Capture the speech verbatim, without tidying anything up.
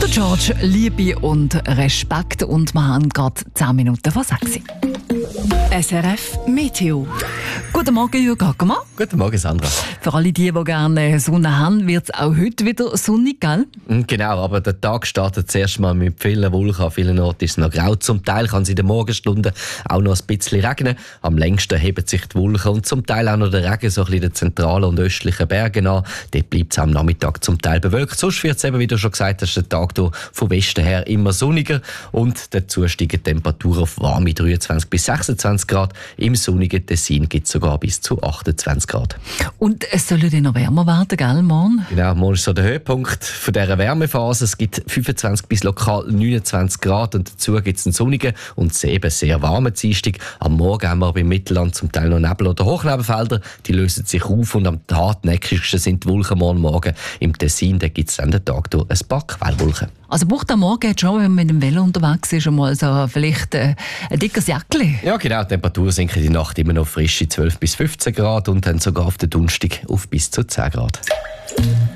Der George, Liebe und Respekt. Und wir haben gerade zehn Minuten vor sechs. S R F Meteo. Guten Morgen, Jürgen Ackermann. Guten Morgen, Sandra. Für alle die, die gerne Sonne haben, wird es auch heute wieder sonnig, gell? Genau, aber der Tag startet zuerst mal mit vielen Wolken. An vielen Orten ist es noch grau. Zum Teil kann es in den Morgenstunden auch noch ein bisschen regnen. Am längsten heben sich die Wolken und zum Teil auch noch der Regen so ein bisschen in den zentralen und östlichen Bergen an. Dort bleibt es am Nachmittag zum Teil bewölkt. Sonst wird es eben, wie du schon gesagt hast, der Tag hier vom Westen her immer sonniger und dazu steigen die Temperaturen auf warme dreiundzwanzig bis sechsundzwanzig Grad. Im sonnigen Tessin gibt es sogar bis zu achtundzwanzig Grad. Und es soll dann noch wärmer werden, gell, morgen? Genau, morgen ist so der Höhepunkt von dieser Wärmephase. Es gibt fünfundzwanzig bis lokal neunundzwanzig Grad und dazu gibt es einen sonnigen und eben sehr warmen Dienstag. Am Morgen haben wir aber im Mittelland zum Teil noch Nebel- oder Hochnebelfelder. Die lösen sich auf und am hartnäckigsten sind die Wolken morgen Morgen. Im Tessin gibt es dann den Tag durch ein paar Quellwolken. Also braucht am Morgen jetzt schon, wenn man mit dem Velo unterwegs ist, schon mal so vielleicht äh, ein dickes Jäckchen? Ja, genau. Die Temperatur sinkt die Nacht immer noch frische zwölf bis fünfzehn Grad und dann sogar auf den Donnerstag auf bis zu zehn Grad.